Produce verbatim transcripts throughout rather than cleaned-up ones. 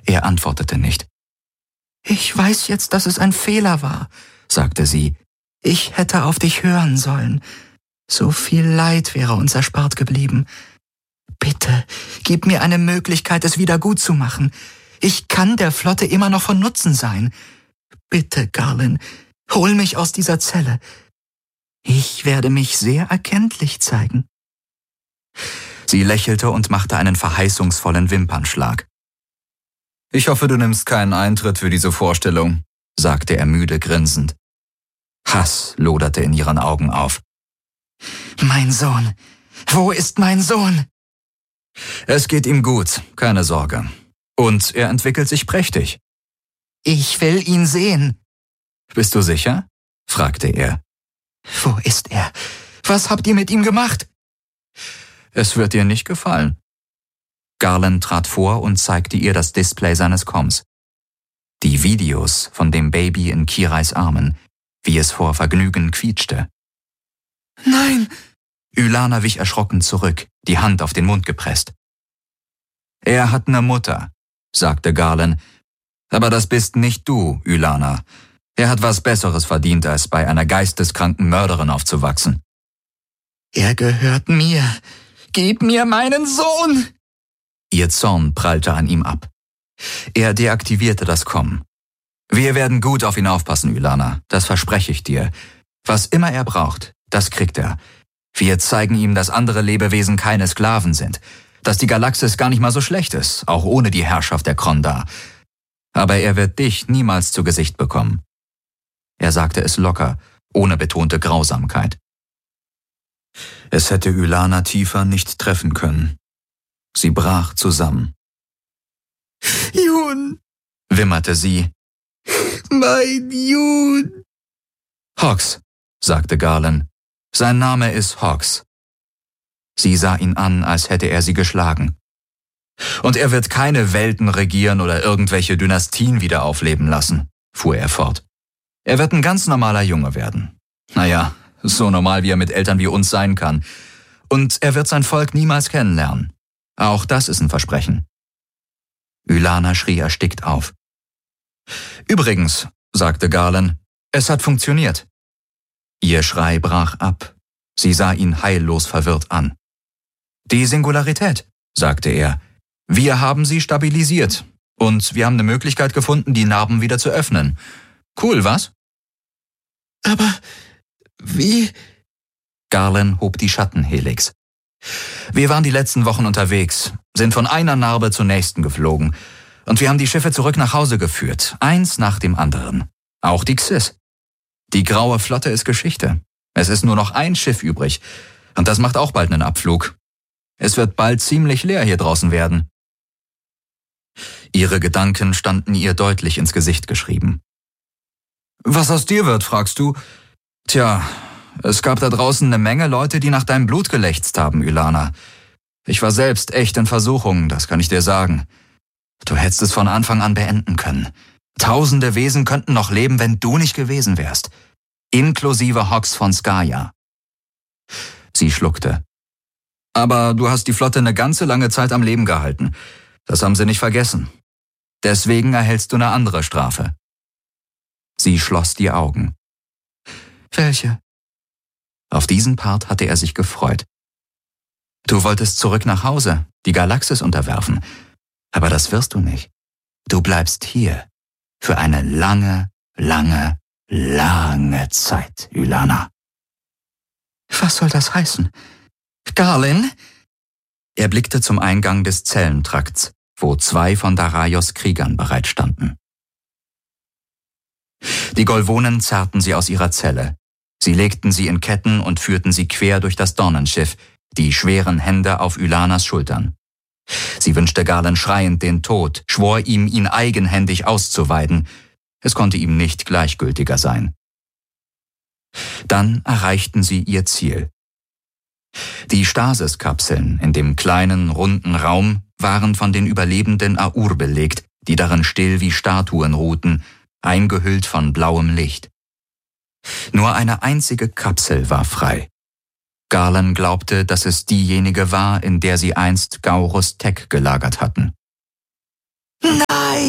Er antwortete nicht. »Ich weiß jetzt, dass es ein Fehler war«, sagte sie. »Ich hätte auf dich hören sollen. So viel Leid wäre uns erspart geblieben. Bitte, gib mir eine Möglichkeit, es wieder gut zu machen. Ich kann der Flotte immer noch von Nutzen sein. Bitte, Garland, hol mich aus dieser Zelle. Ich werde mich sehr erkenntlich zeigen.« Sie lächelte und machte einen verheißungsvollen Wimpernschlag. »Ich hoffe, du nimmst keinen Eintritt für diese Vorstellung«, sagte er müde grinsend. Hass loderte in ihren Augen auf. »Mein Sohn! Wo ist mein Sohn?« »Es geht ihm gut, keine Sorge. Und er entwickelt sich prächtig.« »Ich will ihn sehen.« »Bist du sicher?« fragte er. »Wo ist er? Was habt ihr mit ihm gemacht?« »Es wird dir nicht gefallen.« Garland trat vor und zeigte ihr das Display seines Comms. Die Videos von dem Baby in Kirais Armen, wie es vor Vergnügen quietschte. »Nein!« Ylana wich erschrocken zurück, die Hand auf den Mund gepresst. »Er hat eine Mutter«, sagte Garland. »Aber das bist nicht du, Ylana. Er hat was Besseres verdient, als bei einer geisteskranken Mörderin aufzuwachsen.« »Er gehört mir. Gib mir meinen Sohn!« Ihr Zorn prallte an ihm ab. Er deaktivierte das Comm. »Wir werden gut auf ihn aufpassen, Ylana, das verspreche ich dir. Was immer er braucht, das kriegt er. Wir zeigen ihm, dass andere Lebewesen keine Sklaven sind, dass die Galaxis gar nicht mal so schlecht ist, auch ohne die Herrschaft der Krondar. Aber er wird dich niemals zu Gesicht bekommen.« Er sagte es locker, ohne betonte Grausamkeit. Es hätte Ylana tiefer nicht treffen können. Sie brach zusammen. »Jun«, wimmerte sie. »Mein Jun.« »Hawks«, sagte Garland. »Sein Name ist Hawks.« Sie sah ihn an, als hätte er sie geschlagen. »Und er wird keine Welten regieren oder irgendwelche Dynastien wieder aufleben lassen«, fuhr er fort. »Er wird ein ganz normaler Junge werden. Naja, so normal, wie er mit Eltern wie uns sein kann. Und er wird sein Volk niemals kennenlernen. Auch das ist ein Versprechen.« Ylana schrie erstickt auf. »Übrigens«, sagte Garland, »es hat funktioniert.« Ihr Schrei brach ab. Sie sah ihn heillos verwirrt an. »Die Singularität«, sagte er. »Wir haben sie stabilisiert. Und wir haben eine Möglichkeit gefunden, die Narben wieder zu öffnen. Cool, was?« »Aber wie?« Garland hob die Schattenhelix. »Wir waren die letzten Wochen unterwegs, sind von einer Narbe zur nächsten geflogen. Und wir haben die Schiffe zurück nach Hause geführt, eins nach dem anderen. Auch die Xys. Die graue Flotte ist Geschichte. Es ist nur noch ein Schiff übrig. Und das macht auch bald einen Abflug. Es wird bald ziemlich leer hier draußen werden.« Ihre Gedanken standen ihr deutlich ins Gesicht geschrieben. »Was aus dir wird, fragst du? Tja, es gab da draußen eine Menge Leute, die nach deinem Blut gelächzt haben, Ylana. Ich war selbst echt in Versuchung, das kann ich dir sagen. Du hättest es von Anfang an beenden können. Tausende Wesen könnten noch leben, wenn du nicht gewesen wärst. Inklusive Hawks von Skaya.« Sie schluckte. »Aber du hast die Flotte eine ganze lange Zeit am Leben gehalten. Das haben sie nicht vergessen. Deswegen erhältst du eine andere Strafe.« Sie schloss die Augen. »Welche?« Auf diesen Part hatte er sich gefreut. »Du wolltest zurück nach Hause, die Galaxis unterwerfen. Aber das wirst du nicht. Du bleibst hier. Für eine lange, lange, lange Zeit, Ylana.« »Was soll das heißen? Garland?« Er blickte zum Eingang des Zellentrakts, wo zwei von Daraios Kriegern bereitstanden. Die Golvonen zerrten sie aus ihrer Zelle. Sie legten sie in Ketten und führten sie quer durch das Dornenschiff, die schweren Hände auf Ylanas Schultern. Sie wünschte Garland schreiend den Tod, schwor ihm, ihn eigenhändig auszuweiden. Es konnte ihm nicht gleichgültiger sein. Dann erreichten sie ihr Ziel. Die Stasis-Kapseln in dem kleinen, runden Raum waren von den Überlebenden Aur belegt, die darin still wie Statuen ruhten, eingehüllt von blauem Licht. Nur eine einzige Kapsel war frei. Garland glaubte, dass es diejenige war, in der sie einst Gaurus Tech gelagert hatten. »Nein!«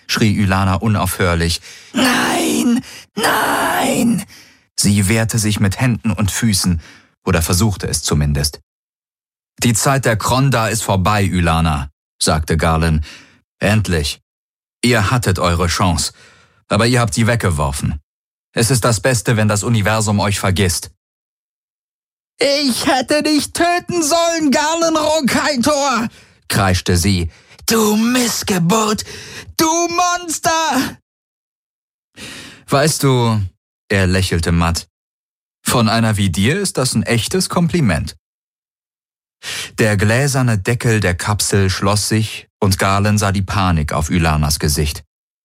schrie Ylana unaufhörlich. »Nein, nein!« Sie wehrte sich mit Händen und Füßen, oder versuchte es zumindest. »Die Zeit der Kronda ist vorbei, Ylana«, sagte Garland. »Endlich. Ihr hattet eure Chance, aber ihr habt sie weggeworfen. Es ist das Beste, wenn das Universum euch vergisst.« »Ich hätte dich töten sollen, Garland Rockhightor«, kreischte sie. »Du Missgeburt! Du Monster!« »Weißt du«, er lächelte matt, »von einer wie dir ist das ein echtes Kompliment.« Der gläserne Deckel der Kapsel schloss sich und Garland sah die Panik auf Ylanas Gesicht.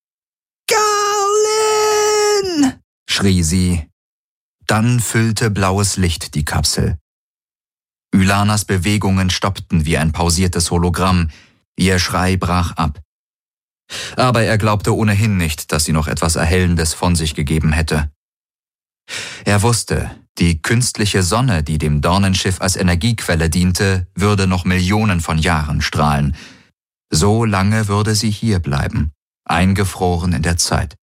»Garland!« schrie sie. Dann füllte blaues Licht die Kapsel. Ylanas Bewegungen stoppten wie ein pausiertes Hologramm. Ihr Schrei brach ab. Aber er glaubte ohnehin nicht, dass sie noch etwas Erhellendes von sich gegeben hätte. Er wusste, die künstliche Sonne, die dem Dornenschiff als Energiequelle diente, würde noch Millionen von Jahren strahlen. So lange würde sie hier bleiben, eingefroren in der Zeit.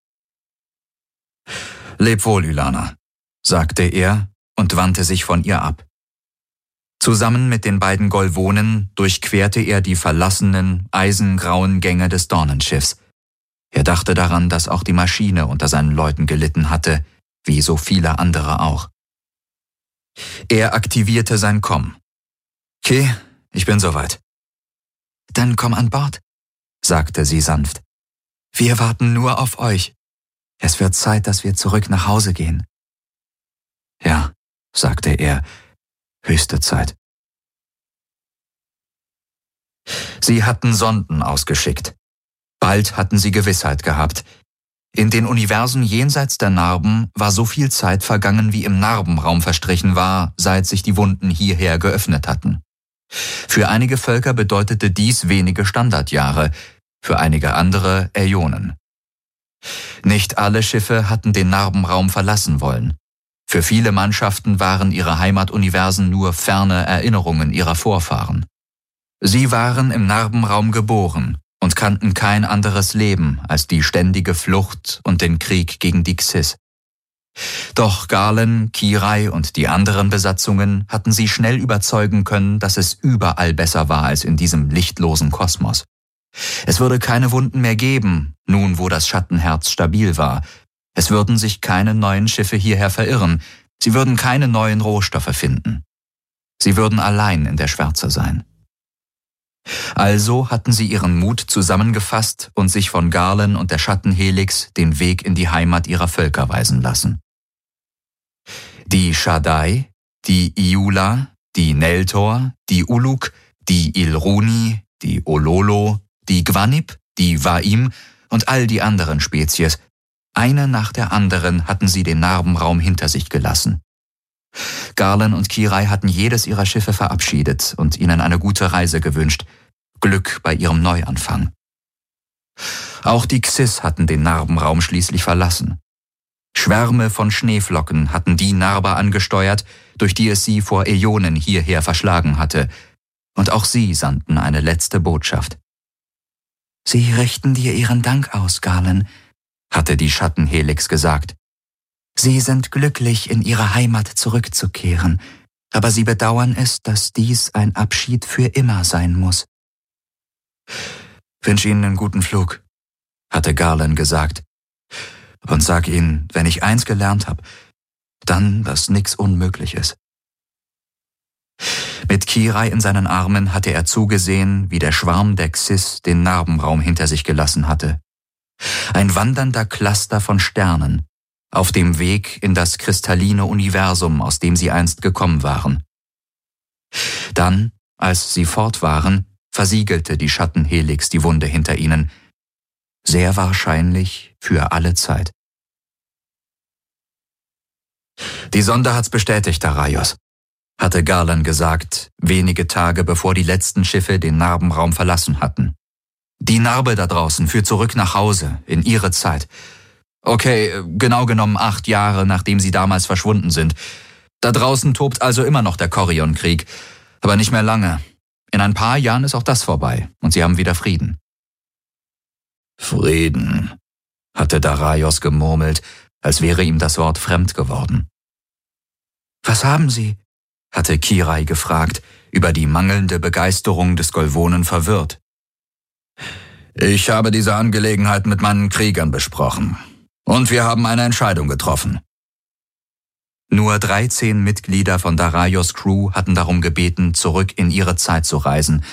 »Leb wohl, Ylana«, sagte er und wandte sich von ihr ab. Zusammen mit den beiden Golvonen durchquerte er die verlassenen, eisengrauen Gänge des Dornenschiffs. Er dachte daran, dass auch die Maschine unter seinen Leuten gelitten hatte, wie so viele andere auch. Er aktivierte sein Komm. »Okay, ich bin soweit.« »Dann komm an Bord«, sagte sie sanft. »Wir warten nur auf euch. Es wird Zeit, dass wir zurück nach Hause gehen.« »Ja«, sagte er, »höchste Zeit.« Sie hatten Sonden ausgeschickt. Bald hatten sie Gewissheit gehabt. In den Universen jenseits der Narben war so viel Zeit vergangen, wie im Narbenraum verstrichen war, seit sich die Wunden hierher geöffnet hatten. Für einige Völker bedeutete dies wenige Standardjahre, für einige andere Äonen. Nicht alle Schiffe hatten den Narbenraum verlassen wollen. Für viele Mannschaften waren ihre Heimatuniversen nur ferne Erinnerungen ihrer Vorfahren. Sie waren im Narbenraum geboren und kannten kein anderes Leben als die ständige Flucht und den Krieg gegen die Xyz. Doch Garland, Kirai und die anderen Besatzungen hatten sie schnell überzeugen können, dass es überall besser war als in diesem lichtlosen Kosmos. Es würde keine Wunden mehr geben, nun wo das Schattenherz stabil war. Es würden sich keine neuen Schiffe hierher verirren, sie würden keine neuen Rohstoffe finden. Sie würden allein in der Schwärze sein. Also hatten sie ihren Mut zusammengefasst und sich von Garland und der Schattenhelix den Weg in die Heimat ihrer Völker weisen lassen. Die Shaddai, die Iula, die Neltor, die Uluk, die Ilruni, die Ololo, die Gwanip, die Wa'im und all die anderen Spezies, eine nach der anderen hatten sie den Narbenraum hinter sich gelassen. Garland und Kirai hatten jedes ihrer Schiffe verabschiedet und ihnen eine gute Reise gewünscht, Glück bei ihrem Neuanfang. Auch die Xyz hatten den Narbenraum schließlich verlassen. Schwärme von Schneeflocken hatten die Narbe angesteuert, durch die es sie vor Äonen hierher verschlagen hatte, und auch sie sandten eine letzte Botschaft. »Sie richten dir ihren Dank aus, Garland«, hatte die Schattenhelix gesagt. »Sie sind glücklich, in ihre Heimat zurückzukehren, aber sie bedauern es, dass dies ein Abschied für immer sein muss.« »Wünsch Ihnen einen guten Flug«, hatte Garland gesagt. »Und sag Ihnen, wenn ich eins gelernt habe, dann, dass nichts unmöglich ist.« Mit Kirai in seinen Armen hatte er zugesehen, wie der Schwarm der Xyz den Narbenraum hinter sich gelassen hatte. Ein wandernder Cluster von Sternen, auf dem Weg in das kristalline Universum, aus dem sie einst gekommen waren. Dann, als sie fort waren, versiegelte die Schattenhelix die Wunde hinter ihnen, sehr wahrscheinlich für alle Zeit. »Die Sonde hat's bestätigt, Daraios«, hatte Garland gesagt, wenige Tage bevor die letzten Schiffe den Narbenraum verlassen hatten. »Die Narbe da draußen führt zurück nach Hause, in ihre Zeit. Okay, genau genommen acht Jahre, nachdem sie damals verschwunden sind. Da draußen tobt also immer noch der Korrion-Krieg, aber nicht mehr lange. In ein paar Jahren ist auch das vorbei und sie haben wieder Frieden.« Frieden, hatte Daraios gemurmelt, als wäre ihm das Wort fremd geworden. Was haben Sie? Hatte Kirai gefragt, über die mangelnde Begeisterung des Golvonen verwirrt. Ich habe diese Angelegenheit mit meinen Kriegern besprochen. Und wir haben eine Entscheidung getroffen. Nur dreizehn Mitglieder von Daraios Crew hatten darum gebeten, zurück in ihre Zeit zu reisen,